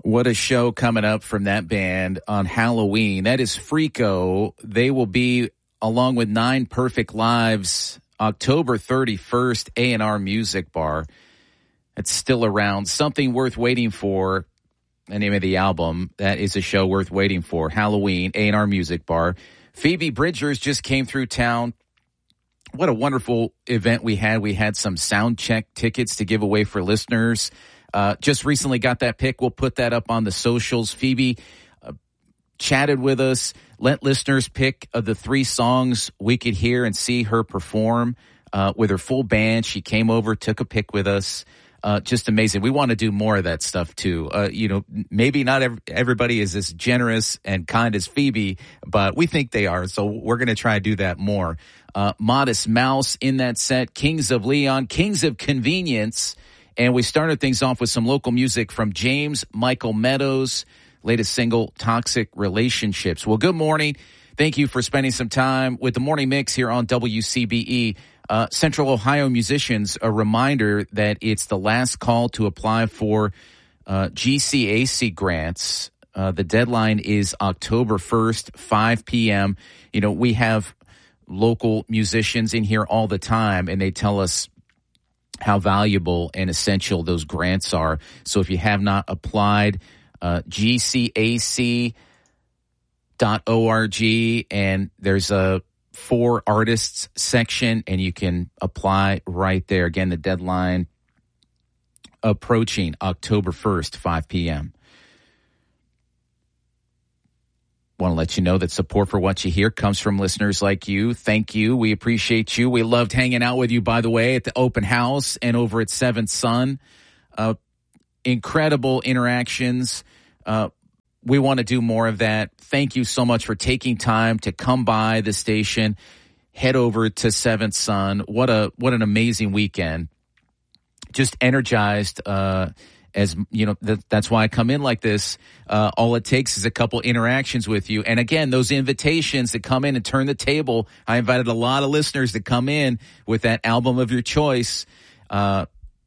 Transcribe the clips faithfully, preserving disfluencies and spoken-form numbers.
What a show coming up from that band on Halloween. That is Freako. They will be, along with Nine Perfect Lives, October thirty-first, A and R Music Bar. It's still around. Something Worth Waiting For, the name of the album. That is a show worth waiting for. Halloween, A and R Music Bar. Phoebe Bridgers just came through town. What a wonderful event we had. We had some sound check tickets to give away for listeners. Uh, just recently got that pick. We'll put that up on the socials. Phoebe uh, chatted with us, let listeners pick of the three songs we could hear and see her perform uh, with her full band. She came over, took a pick with us. Uh, just amazing. We want to do more of that stuff too. Uh, you know, maybe not every, everybody is as generous and kind as Phoebe, but we think they are. So we're going to try to do that more. Uh, Modest Mouse in that set, Kings of Leon, Kings of Convenience. And we started things off with some local music from James Michael Meadows, latest single, Toxic Relationships. Well, good morning. Thank you for spending some time with the Morning Mix here on W C B E. Uh, Central Ohio musicians, a reminder that it's the last call to apply for uh, G C A C grants. Uh, the deadline is October first, five p.m. You know, we have local musicians in here all the time, and they tell us how valuable and essential those grants are. So if you have not applied, uh, G C A C dot org, and there's a for artists section, and you can apply right there. Again, the deadline approaching October first, five p.m. Want to let you know that support for what you hear comes from listeners like you. Thank you. We appreciate you. We loved hanging out with you, by the way, at the open house and over at Seventh Son. Uh, incredible interactions. Uh, we want to do more of that. Thank you so much for taking time to come by the station, head over to Seventh Son. What a what an amazing weekend. Just energized. Uh, As you know, th- that's why I come in like this. Uh, all it takes is a couple interactions with you. And again, those invitations that come in and turn the table. I invited a lot of listeners to come in with that album of your choice. Uh,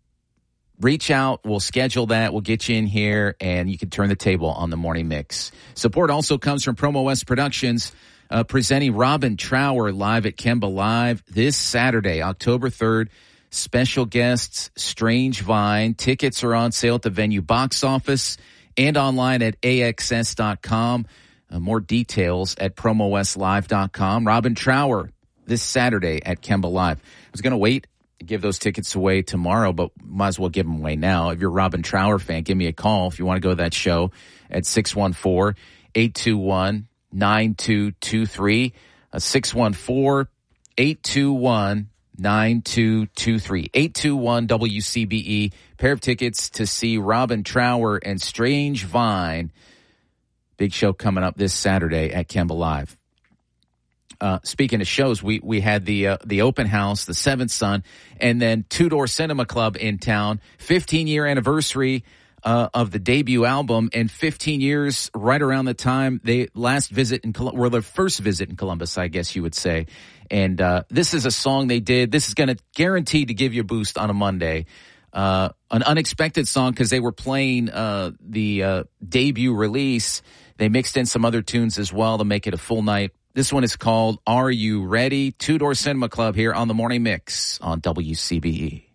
reach out. We'll schedule that. We'll get you in here, and you can turn the table on the Morning Mix. Support also comes from Promo West Productions, uh, presenting Robin Trower live at Kemba Live this Saturday, October third. Special guests, Strange Vine. Tickets are on sale at the venue box office and online at A X S dot com. Uh, more details at promo west live dot com. Robin Trower this Saturday at Kemba Live. I was going to wait to give those tickets away tomorrow, but might as well give them away now. If you're a Robin Trower fan, give me a call if you want to go to that show at six one four, eight two one, nine two two three. Uh, six one four, eight two one, nine two two three. eight two one W C B E. Pair of tickets to see Robin Trower and Strange Vine. Big show coming up this Saturday at Kemba Live. Uh, speaking of shows, we we had the uh, the open house, the Seventh Son, and then Two Door Cinema Club in town. fifteen year anniversary uh, of the debut album, and fifteen years right around the time they last visit in Columbus, or their first visit in Columbus, I guess you would say. And uh, this is a song they did. This is going to guarantee to give you a boost on a Monday. Uh, an unexpected song because they were playing uh, the uh, debut release. They mixed in some other tunes as well to make it a full night. This one is called Are You Ready? Two Door Cinema Club here on the Morning Mix on W C B E.